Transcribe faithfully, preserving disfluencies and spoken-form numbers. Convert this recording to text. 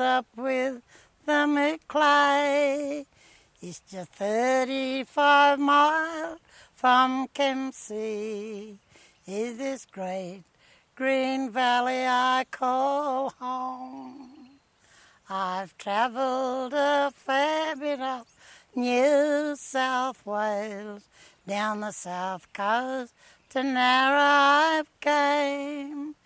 up with the Maclay. It's just thirty-five miles from Kempsey. Is this great green valley I call home? I've travelled a fair bit of New South Wales, down the south coast to Narra I've came.